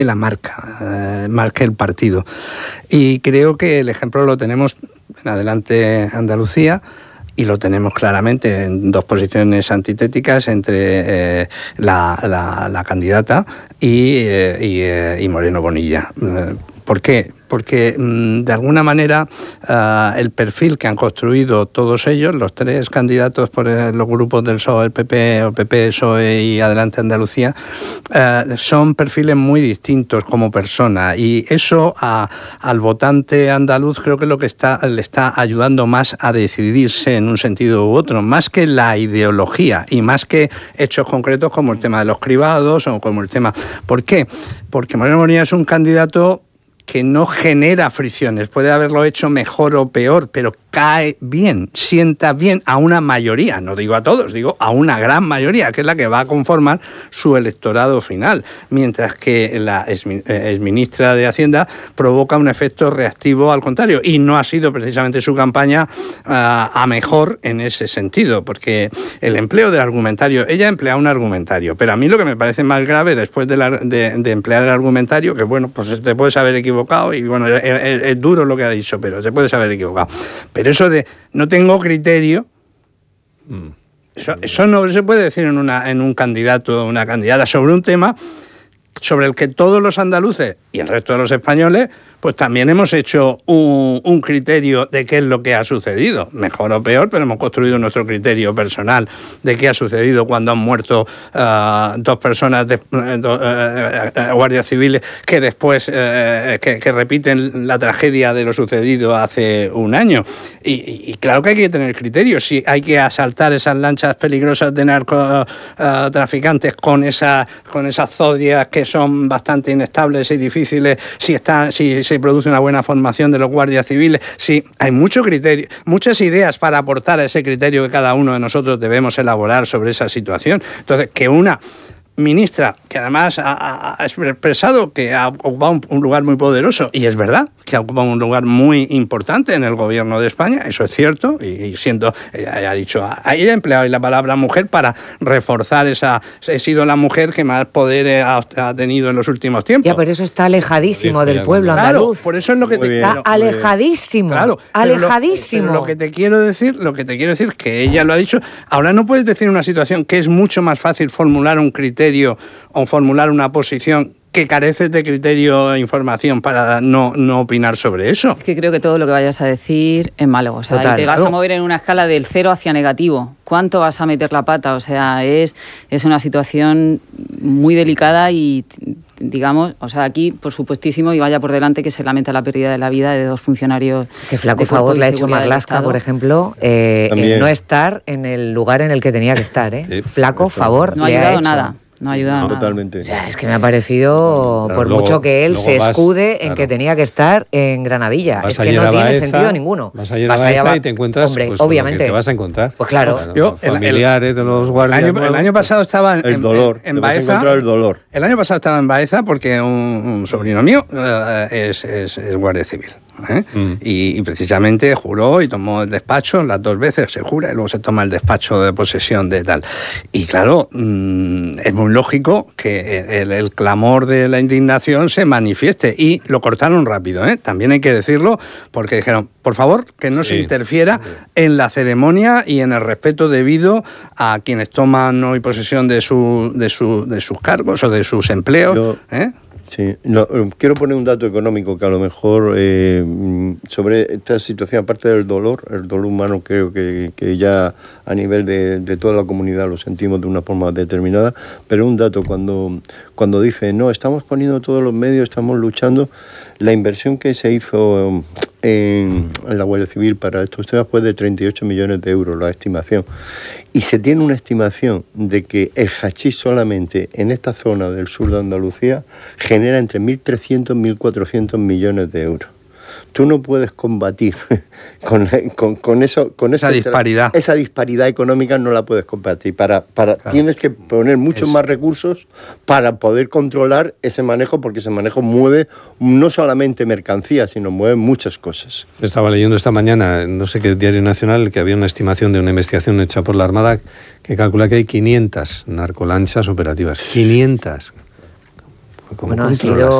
la marque el partido. Y creo que el ejemplo lo tenemos en Adelante Andalucía, y lo tenemos claramente en dos posiciones antitéticas entre la candidata y Moreno Bonilla. ¿Por qué? Porque de alguna manera el perfil que han construido todos ellos, los tres candidatos por los grupos del PSOE, el PP, PSOE y Adelante Andalucía, son perfiles muy distintos como persona, y eso al votante andaluz creo que es lo que le está ayudando más a decidirse en un sentido u otro, más que la ideología y más que hechos concretos como el tema de los cribados o como el tema... ¿Por qué? Porque Moreno Bonilla es un candidato que no genera fricciones, puede haberlo hecho mejor o peor, pero cae bien, sienta bien a una mayoría, no digo a todos, digo a una gran mayoría, que es la que va a conformar su electorado final, mientras que la exministra de Hacienda provoca un efecto reactivo al contrario, y no ha sido precisamente su campaña a mejor en ese sentido, porque el empleo del argumentario, ella emplea un argumentario, pero a mí lo que me parece más grave después de emplear el argumentario, que bueno, pues te puedes haber equivocado, y bueno, es duro lo que ha dicho, pero te puedes haber equivocado. Pero eso de no tengo criterio, eso no se puede decir en un candidato o una candidata sobre un tema sobre el que todos los andaluces y el resto de los españoles pues también hemos hecho un criterio de qué es lo que ha sucedido, mejor o peor, pero hemos construido nuestro criterio personal de qué ha sucedido cuando han muerto dos personas, guardias civiles, que después que repiten la tragedia de lo sucedido hace un año. Y claro que hay que tener criterio. Si hay que asaltar esas lanchas peligrosas de narcotraficantes con esas zodias que son bastante inestables y difíciles, si se produce una buena formación de los guardias civiles, sí, hay mucho criterio, muchas ideas para aportar a ese criterio que cada uno de nosotros debemos elaborar sobre esa situación. Entonces, que una ministra, que además ha expresado que ha ocupado un lugar muy poderoso, y es verdad que ha ocupado un lugar muy importante en el gobierno de España, eso es cierto, y siendo, ella ha dicho, ella ha empleado la palabra mujer para reforzar he sido la mujer que más poder ha tenido en los últimos tiempos. Ya, pero eso está alejadísimo del pueblo andaluz. Claro, por eso es lo que está alejadísimo. Claro, alejadísimo. Pero lo que te quiero decir, que ella lo ha dicho, ahora no puedes decir una situación que es mucho más fácil formular un criterio o formular una posición que careces de criterio e información para no opinar sobre eso. Es que creo que todo lo que vayas a decir es malo. O sea, total, te vas a mover en una escala del 0 hacia negativo. ¿Cuánto vas a meter la pata? O sea, es una situación muy delicada y, digamos, o sea, aquí, por supuestísimo, y vaya por delante que se lamenta la pérdida de la vida de dos funcionarios. Que flaco favor le ha hecho Marlaska, por ejemplo, en no estar en el lugar en el que tenía que estar. Sí, flaco favor no ha ayudado nada. No ha ayudado nada. Totalmente. O sea, es que me ha parecido, por mucho que él se escude en que tenía que estar en Granadilla. Es que no tiene sentido ninguno. Vas a ir a Baeza y te encuentras, hombre, pues, obviamente, con lo que te vas a encontrar. Pues claro. Los familiares de los guardias. El año pasado estaba en Baeza. El dolor. El año pasado estaba en Baeza porque un sobrino mío es guardia civil. Y precisamente juró y tomó el despacho, las dos veces se jura y luego se toma el despacho de posesión de tal. Y claro, es muy lógico que el clamor de la indignación se manifieste, y lo cortaron rápido, también hay que decirlo, porque dijeron, por favor, que no se interfiera en la ceremonia y en el respeto debido a quienes toman hoy posesión de sus cargos o de sus empleos. Sí, quiero poner un dato económico que a lo mejor sobre esta situación, aparte del dolor, el dolor humano creo que ya a nivel de toda la comunidad lo sentimos de una forma determinada, pero un dato cuando dice, no, estamos poniendo todos los medios, estamos luchando, la inversión que se hizo en la Guardia Civil para estos temas fue de 38 millones de euros, la estimación. Y se tiene una estimación de que el hachís solamente en esta zona del sur de Andalucía genera entre 1.300 y 1.400 millones de euros. Tú no puedes combatir con esa disparidad. Esa disparidad económica no la puedes combatir. Claro. Tienes que poner muchos más recursos para poder controlar ese manejo, porque ese manejo mueve no solamente mercancías, sino mueve muchas cosas. Estaba leyendo esta mañana, no sé qué diario nacional, que había una estimación de una investigación hecha por la Armada que calcula que hay 500 narcolanchas operativas. 500. Bueno, ha sido